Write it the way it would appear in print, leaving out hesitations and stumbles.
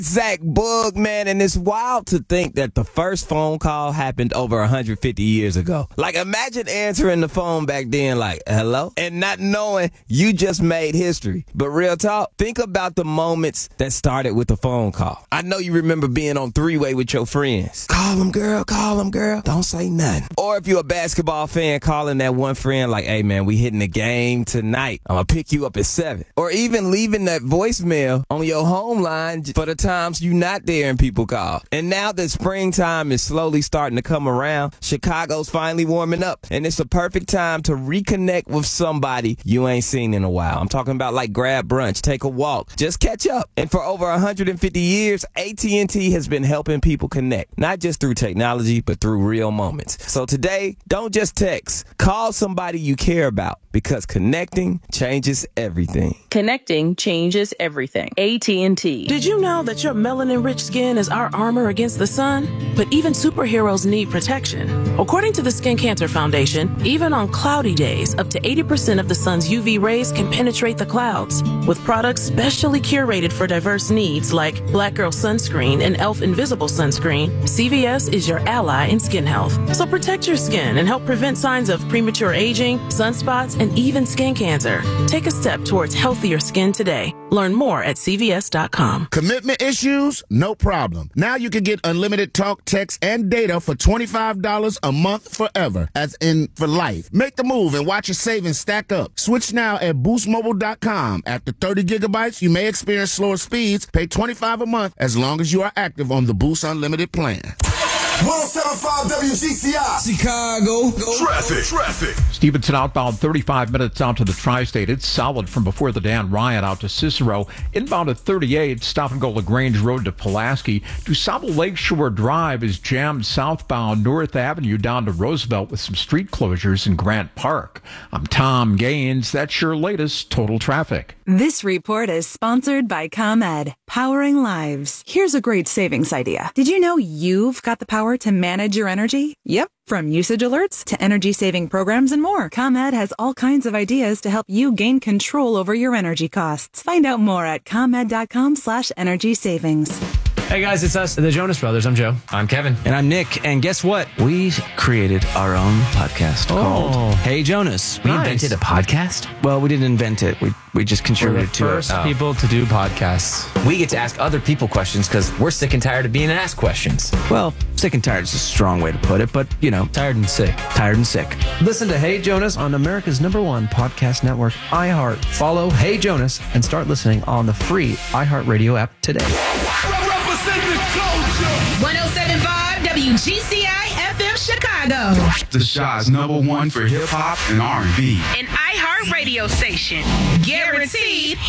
Zach Boog, man, and it's wild to think that the first phone call happened over 150 years ago. Like, imagine answering the phone back then like, hello? And not knowing you just made history. But real talk, think about the moments that started with the phone call. I know you remember being on three-way with your friends. Call him, girl, don't say nothing. Or if you're a basketball fan, calling that one friend like, hey, man, we hitting the game tonight. I'm going to pick you up at 7. Or even leaving that voicemail on your home line for the times you not there and people call. And now that springtime is slowly starting to come around, Chicago's finally warming up, and it's a perfect time to reconnect with somebody you ain't seen in a while. I'm talking about like grab brunch, take a walk, just catch up. And for over 150 years, AT&T has been helping people connect, not just through technology, but through real moments. So today, don't just text. Call somebody you care about, because connecting changes everything. Connecting changes everything. AT&T. Did you know that your melanin-rich skin is our armor against the sun? But even superheroes need protection. According to the Skin Cancer Foundation, even on cloudy days, up to 80% of the sun's UV rays can penetrate the clouds. With products specially curated for diverse needs like Black Girl Sunscreen and e.l.f. Invisible Sunscreen, CVS is your ally in skin health. So protect your skin and help prevent signs of premature aging, sunspots, and even skin cancer. Take a step towards healthier skin today. Learn more at CVS.com. Commitment issues? No problem. Now you can get unlimited talk, text, and data for $25 a month forever, as in for life. Make the move and watch your savings stack up. Switch now at boostmobile.com. After 30 gigabytes, you may experience slower speeds. Pay $25 a month as long as you are active on the Boost Unlimited plan. 107.5 WGCI. Chicago. Traffic. Stevenson outbound 35 minutes out to the tri-state. It's solid from before the Dan Ryan out to Cicero. Inbound at 38, stop and go LaGrange Road to Pulaski. DuSable Lakeshore Drive is jammed southbound North Avenue down to Roosevelt with some street closures in Grant Park. I'm Tom Gaines. That's your latest total traffic. This report is sponsored by ComEd, powering lives. Here's a great savings idea. Did you know you've got the power to manage your energy? Yep. From usage alerts to energy-saving programs and more, ComEd has all kinds of ideas to help you gain control over your energy costs. Find out more at ComEd.com/energy savings. Hey guys, it's us, the Jonas Brothers. I'm Joe. I'm Kevin. And I'm Nick. And guess what? We created our own podcast called Hey Jonas. We invented a podcast? Well, we didn't invent it. We just contributed to it. We're the first people to do podcasts. We get to ask other people questions because we're sick and tired of being asked questions. Well, sick and tired is a strong way to put it, but, you know. Tired and sick. Tired and sick. Listen to Hey Jonas on America's #1 podcast network, iHeart. Follow Hey Jonas and start listening on the free iHeartRadio app today. 107.5 WGCI FM Chicago. The Shaw's #1 for hip hop and R&B. An iHeart radio station. Guaranteed